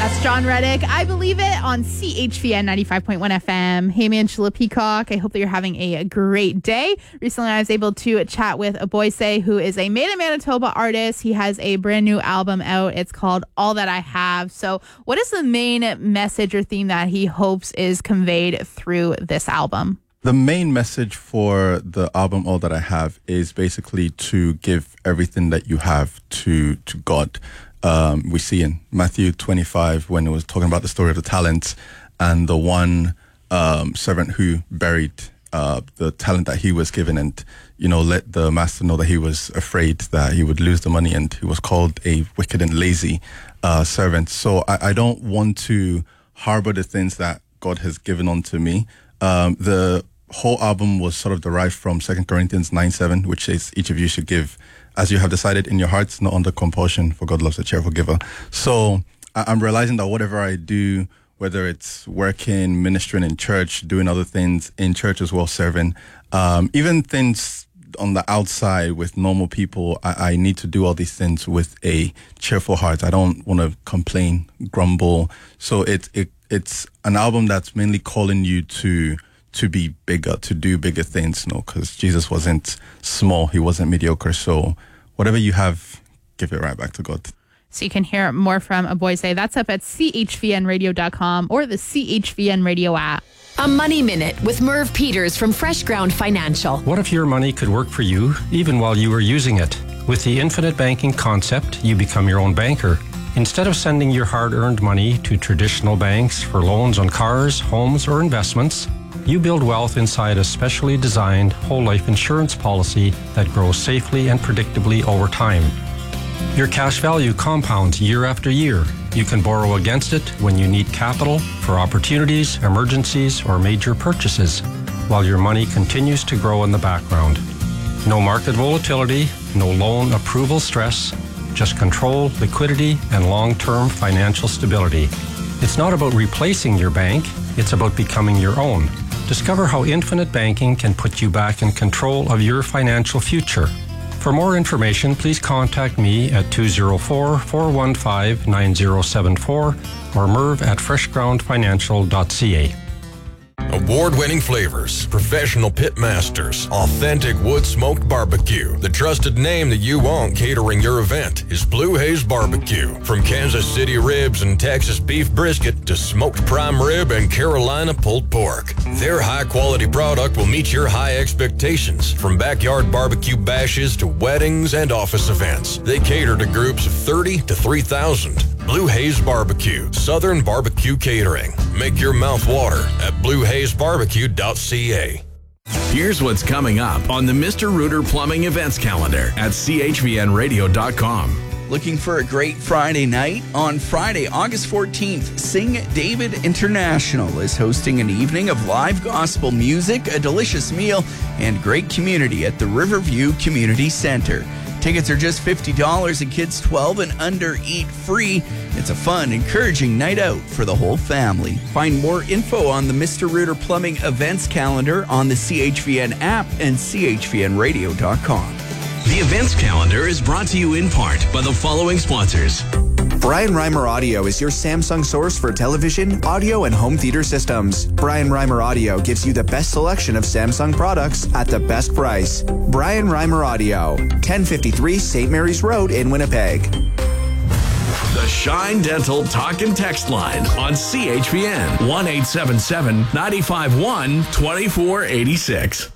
That's John Reddick. I Believe It on CHVN 95.1 FM. Hey, Angela Peacock. I hope that you're having a great day. Recently, I was able to chat with Aboise, who is a Made in Manitoba artist. He has a brand new album out. It's called All That I Have. So what is the main message or theme that he hopes is conveyed through this album? The main message for the album All That I Have is basically to give everything that you have to God. We see in Matthew 25 when it was talking about the story of the talents and the one servant who buried the talent that he was given and, let the master know that he was afraid that he would lose the money, and he was called a wicked and lazy servant. So I don't want to harbor the things that God has given unto me. The whole album was sort of derived from 2 Corinthians 9:7, which says each of you should give as you have decided in your hearts, not under compulsion, for God loves a cheerful giver. So I'm realizing that whatever I do, whether it's working, ministering in church, doing other things in church as well, serving, even things on the outside with normal people, I need to do all these things with a cheerful heart. I don't want to complain, grumble. So it's an album that's mainly calling you to be bigger, to do bigger things, because Jesus wasn't small, he wasn't mediocre. So whatever you have, give it right back to God. So you can hear more from Aboise. That's up at chvnradio.com or the CHVN Radio app. A Money Minute with Merv Peters from Fresh Ground Financial. What if your money could work for you even while you were using it? With the infinite banking concept, you become your own banker. Instead of sending your hard-earned money to traditional banks for loans on cars, homes, or investments, you build wealth inside a specially designed whole life insurance policy that grows safely and predictably over time. Your cash value compounds year after year. You can borrow against it when you need capital for opportunities, emergencies, or major purchases, while your money continues to grow in the background. No market volatility, no loan approval stress, just control, liquidity, and long-term financial stability. It's not about replacing your bank, it's about becoming your own. Discover how infinite banking can put you back in control of your financial future. For more information, please contact me at 204-415-9074 or merv@freshgroundfinancial.ca. Award-winning flavors, professional pit masters, authentic wood-smoked barbecue. The trusted name that you want catering your event is Blue Haze Barbecue. From Kansas City ribs and Texas beef brisket to smoked prime rib and Carolina pulled pork, their high-quality product will meet your high expectations. From backyard barbecue bashes to weddings and office events, they cater to groups of 30 to 3,000. Blue Haze Barbecue, Southern Barbecue Catering. Make your mouth water at bluehazebarbecue.ca. Here's what's coming up on the Mr. Rooter Plumbing events calendar at chvnradio.com. Looking for a great Friday night? On Friday, August 14th, Sing David International is hosting an evening of live gospel music, a delicious meal, and great community at the Riverview Community Center. Tickets are just $50 and kids 12 and under eat free. It's a fun, encouraging night out for the whole family. Find more info on the Mr. Rooter Plumbing events calendar on the CHVN app and chvnradio.com. The events calendar is brought to you in part by the following sponsors. Brian Reimer Audio is your Samsung source for television, audio, and home theater systems. Brian Reimer Audio gives you the best selection of Samsung products at the best price. Brian Reimer Audio, 1053 St. Mary's Road in Winnipeg. The Shine Dental Talk and Text Line on CHVN, 1-877-951-2486.